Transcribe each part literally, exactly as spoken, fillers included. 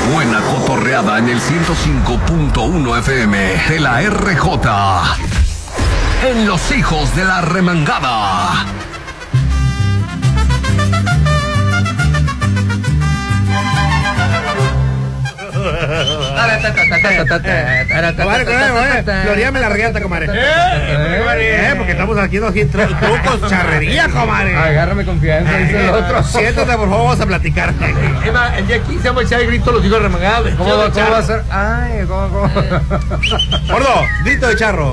buena cotorreada en el ciento cinco punto uno F M de la R J. En Los Hijos de la Remangada. Floríame la riata, comadre. Eh, porque estamos haciendo aquí trucos, charrería, comadre. Agárrame confianza, dice el otro. Siéntate, por favor, vamos a platicar. Emma, el día quince vamos a echar el grito a los hijos remangados. ¿Cómo, va, ¿Cómo va a ser? Ay, ¿cómo, cómo? Gordo, grito de charro.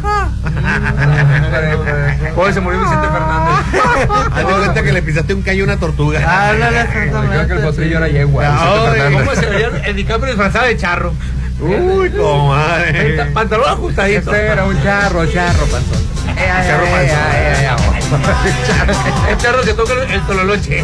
Hoy se murió Vicente Fernández. Haz de cuenta que le pisaste un callo a una tortuga. Creo que el potrillo era yegua. ¿Cómo se veía el DiCaprio disfrazado de charro? Uy, comadre. Pantalón ajustadito. Este era un charro, charro, pantalón. Charro panzón. El charro que toca el tololoche.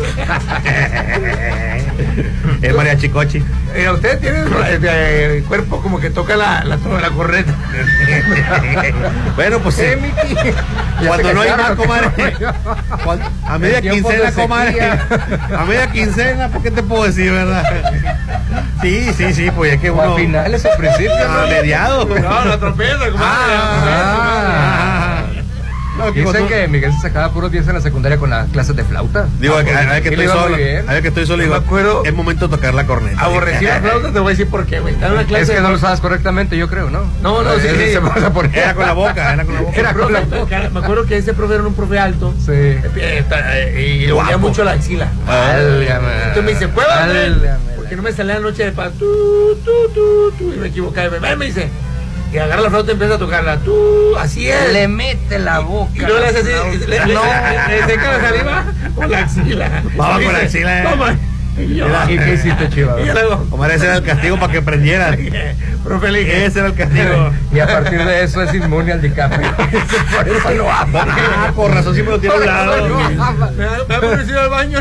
El mariachicochi. Mira, usted tiene el, el cuerpo como que toca la, la, la corneta. Bueno, pues sí. Cuando no hay más, comadre. A media quincena, comadre. A media quincena, ¿por qué te puedo decir, verdad? Sí, sí, sí, pues es que uno. A finales, a principios. A mediados. No, la trompeta, comadre. Ah, no, dicen que Miguel se sacaba puros diez en la secundaria con las clases de flauta. Digo, a ver que estoy solo. A ver que estoy solo. Digo, acuerdo, es momento de tocar la corneta. Aborrecí la flauta, te voy a decir por qué, güey. Una clase es que de... no lo sabes correctamente, yo creo, ¿no? No, no, sí, sí. Era con la boca, era con la boca. Era con la boca. Me acuerdo que ese profe era un profe alto. Sí. Y le dolía mucho la axila. Entonces me dice, pruébame. Porque no me salía la noche de paz. Tú, tú, tú, tú. Y me equivocaba. Me, me dice. Y agarra la flauta y empieza a tocarla. Tú, así es. Le mete la boca. Y luego le hace así. Le, le, no. le, le seca la saliva con la axila. Vamos con la axila. Eh. Toma. Y yo, ¿Y qué hiciste, Chiva? Omar, ese era el castigo para que prendieran. Profe, le dije, ese era el castigo. Y a partir de eso es inmune al DiCaprio. Por eso lo ama. Ah, por razón siempre lo tiene a un lado. Me ha parecido al baño.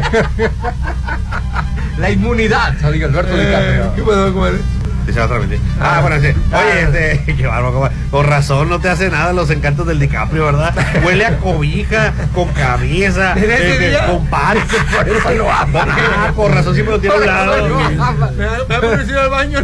La inmunidad, digo Alberto DiCaprio. ¿Qué puedo comer? Se va a transmitir. Ah, bueno, sí. Oye, este, qué bárbaro. Con razón no te hace nada los encantos del DiCaprio, ¿verdad? Huele a cobija, con camisa, eh, con pares. Por eso lo ama. Ah, con razón siempre lo tiene a un lado. Me ha parecido al baño.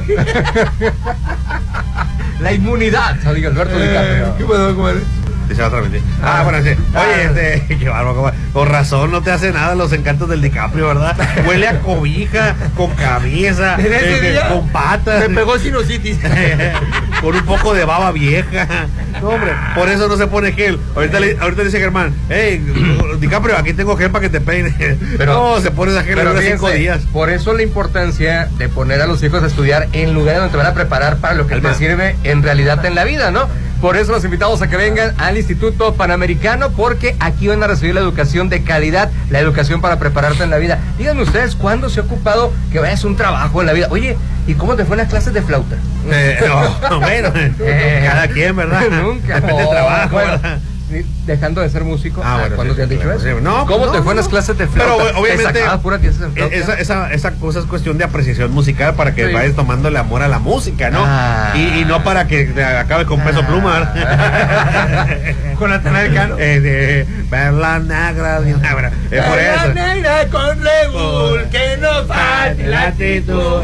La inmunidad, digo Alberto DiCaprio. ¿Qué puedo comer? Se va a transmitir. Ah, bueno, sí. Oye, este, qué bárbaro. Con razón no te hace nada los encantos del DiCaprio, ¿verdad? Huele a cobija, con camisa, eh, con patas. Me pegó sinusitis. Con un poco de baba vieja. No, hombre, por eso no se pone gel. Ahorita le, ahorita dice Germán, hey, DiCaprio, aquí tengo gel para que te peine. Pero no, se pone esa gel en cinco días. Por eso la importancia de poner a los hijos a estudiar en lugares donde te van a preparar para lo que te sirve en realidad en la vida, ¿no? Por eso los invitamos a que vengan al Instituto Panamericano, porque aquí van a recibir la educación de calidad, la educación para prepararte en la vida. Díganme ustedes, ¿cuándo se ha ocupado que vayas a un trabajo en la vida? Oye, ¿y cómo te fue en las clases de flauta? Eh, no, bueno, eh, cada quien, ¿verdad? Nunca. Depende del trabajo, bueno, ¿verdad? Dejando de ser músico. Ah, bueno, ¿cuándo sí, te han sí, dicho claro, eso? sí. No, ¿Cómo no, te fue en no. las clases de flauta? Pero obviamente esa, esa, esa cosa es cuestión de apreciación musical para que sí. vayas tomando el amor a la música, ¿no? Ah. Y, y no para que te acabe con Peso ah. Pluma. Con la tana del Cano. Eh, de Perla Negra de Negra. Es por Perla eso. Negra con Rebul, que no falte la actitud.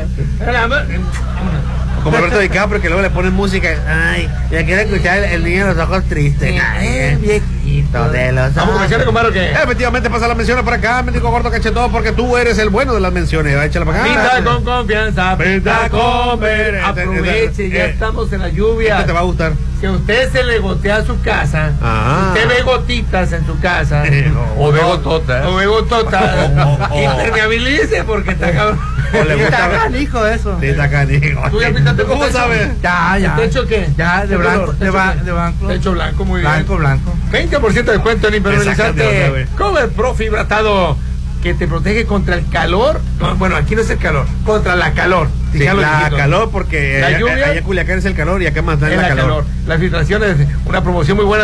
Como Alberto DiCaprio, que luego le ponen música. Ay, ya quiero escuchar el, el niño de los ojos tristes. Ay, viejito de los ojos. ¿Vamos a mencionar, compadre, o qué? Efectivamente, pasa la mención por acá, mendigo gordo cachetón, porque tú eres el bueno de las menciones. Échala para acá. Pinta con confianza, pinta con ver. Aproveche, ya estamos en la lluvia. Esto te va a gustar. Si a usted se le gotea a su casa, ah. si usted ve gotitas en su casa, o, o ve gototas, o ve gototas, impermeabilice porque está cabrón. O le gusta está canijo eso. Sí, está canijo. ¿Tú ya pintaste ¿Cómo sabes? Ya, ya. ¿Techo qué? Ya, de blanco, de, ba de blanco. Techo blanco, muy bien. Blanco, blanco. veinte por ciento de descuento en impermeabilizante. Cover Pro Fibratado, que te protege contra el calor. No, bueno, aquí no es el calor, contra la calor. Sí, la dijimos. Calor, porque la allá, lluvia, allá en Culiacán es el calor y acá más da la, la calor. calor. La filtración es una promoción muy buena.